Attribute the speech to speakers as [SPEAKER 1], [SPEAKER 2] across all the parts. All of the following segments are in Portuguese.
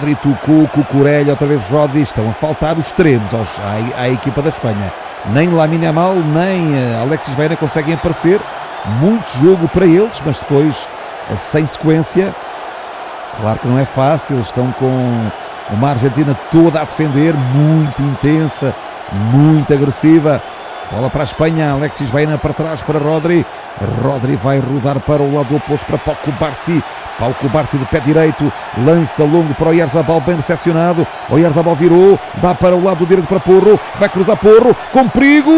[SPEAKER 1] Rodri tocou, Cucurella, outra vez Rodri. Estão a faltar os extremos à equipa da Espanha. Nem Lamine Yamal, nem Alexis Baena conseguem aparecer. Muito jogo para eles, mas depois, sem sequência. Claro que não é fácil, estão com uma Argentina toda a defender, muito intensa, muito agressiva. Bola para a Espanha, Alexis Baena para trás para Rodri. Rodri vai rodar para o lado oposto para Pau Cubarsí. Pau Cubarsí de pé direito, lança longo para o Oyarzabal, bem recepcionado. O Oyarzabal virou, dá para o lado direito para Porro, vai cruzar Porro, com perigo!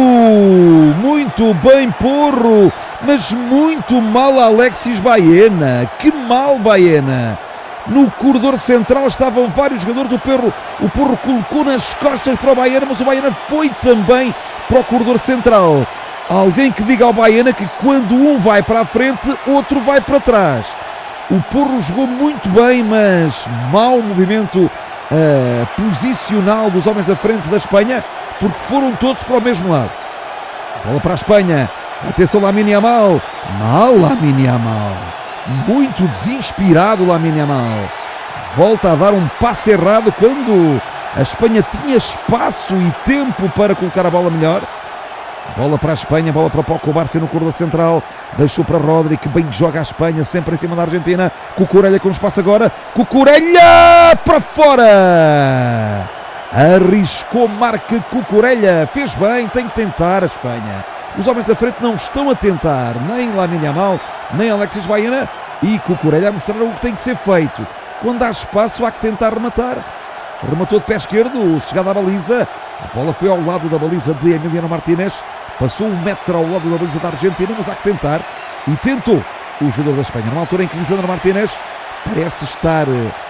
[SPEAKER 1] Muito bem Porro, mas muito mal Alexis Baena. Que mal Baena! No corredor central estavam vários jogadores, o Porro colocou nas costas para o Baena, mas o Baena foi também para o corredor central. Alguém que diga ao Baena que quando um vai para a frente, outro vai para trás. O Porro jogou muito bem, mas mau movimento posicional dos homens da frente da Espanha, porque foram todos para o mesmo lado. Bola para a Espanha, atenção Lamine Yamal, mal Lamine Yamal, muito desinspirado Lamine Yamal, volta a dar um passe errado quando a Espanha tinha espaço e tempo para colocar a bola melhor. Bola para a Espanha, bola para Pau Cubarsí no corredor central, deixou para Rodri, que bem joga a Espanha, sempre em cima da Argentina. Cucurella com espaço agora, Cucurella para fora, arriscou, marca Cucurella, fez bem, tem que tentar a Espanha. Os homens da frente não estão a tentar, nem Lamine Yamal, nem Alexis Baena, e Cucurella a mostrar o que tem que ser feito. Quando há espaço há que tentar rematar. Rematou de pé esquerdo, chegada à baliza, a bola foi ao lado da baliza de Emiliano Martínez, passou 1 metro ao lado da baliza da Argentina, mas há que tentar, e tentou o jogador da Espanha, numa altura em que Lisandro Martínez parece estar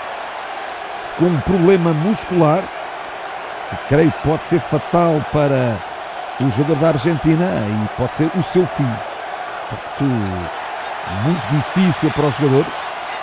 [SPEAKER 1] com um problema muscular, que creio que pode ser fatal para o jogador da Argentina, e pode ser o seu fim. De facto, muito difícil para os jogadores.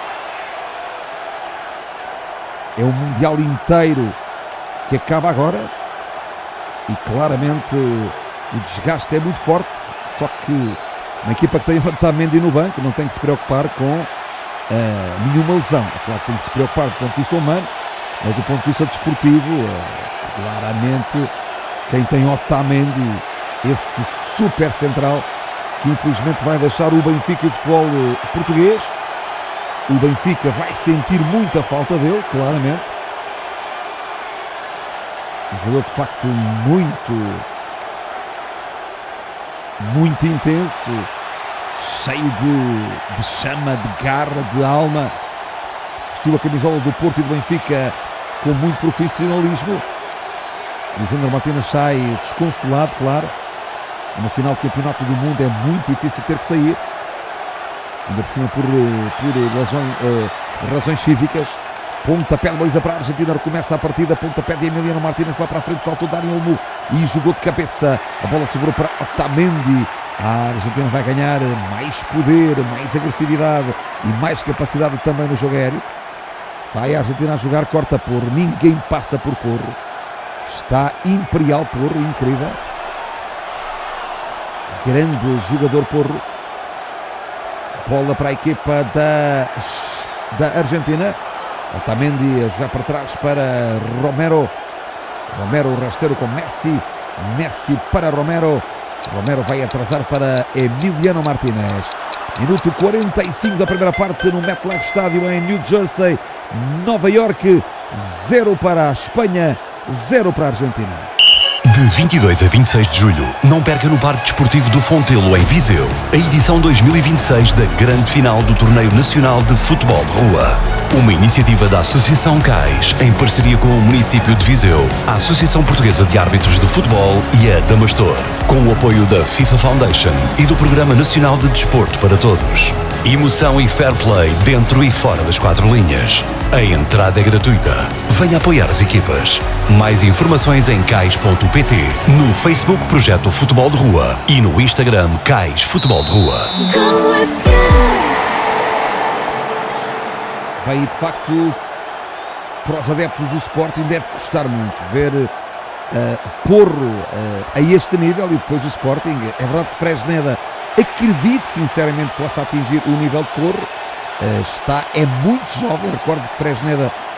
[SPEAKER 1] É um Mundial inteiro que acaba agora e claramente o desgaste é muito forte, só que uma equipa que tem o Otamendi no banco não tem que se preocupar com nenhuma lesão. É claro que tem que se preocupar do ponto de vista humano, mas do ponto de vista desportivo, claramente quem tem Otamendi, esse super central que infelizmente vai deixar o Benfica e o futebol português. O Benfica vai sentir muita falta dele, claramente. Um jogador de facto muito intenso, cheio de chama, de garra, de alma. Vestiu a camisola do Porto e do Benfica com muito profissionalismo. Lisandro Martínez sai desconsolado, claro. No final do Campeonato do Mundo é muito difícil ter que sair. Ainda por cima por razões físicas. Pontapé de baliza para a Argentina, recomeça a partida, pontapé de Emiliano Martínez, vai para a frente, saltou Dani Olmo e jogou de cabeça, a bola sobrou para Otamendi. A Argentina vai ganhar mais poder, mais agressividade e mais capacidade também no jogo aéreo. Sai a Argentina a jogar, corta Porro, ninguém passa por Porro, está imperial Porro, incrível, grande jogador Porro. Bola para a equipa da Argentina. Otamendi a jogar para trás para Romero. Romero rasteiro com Messi. Messi para Romero. Romero vai atrasar para Emiliano Martínez. Minuto 45 da primeira parte no MetLife Stadium em New Jersey, Nova York. 0 para a Espanha, 0 para a Argentina.
[SPEAKER 2] De 22 a 26 de julho, não perca no Parque Desportivo do Fontelo, em Viseu, a edição 2026 da grande final do Torneio Nacional de Futebol de Rua. Uma iniciativa da Associação CAIS, em parceria com o município de Viseu, a Associação Portuguesa de Árbitros de Futebol e a Damastor, com o apoio da FIFA Foundation e do Programa Nacional de Desporto para Todos. Emoção e fair play dentro e fora das 4 linhas. A entrada é gratuita. Venha apoiar as equipas. Mais informações em cais.pt, no Facebook Projeto Futebol de Rua e no Instagram CAIS Futebol de Rua.
[SPEAKER 1] Bem, de facto, para os adeptos do Sporting deve custar muito ver Porro a este nível e depois o Sporting. É verdade que Fresneda, acredito sinceramente que possa atingir o nível de Porro. É muito jovem, recordo que Fresneda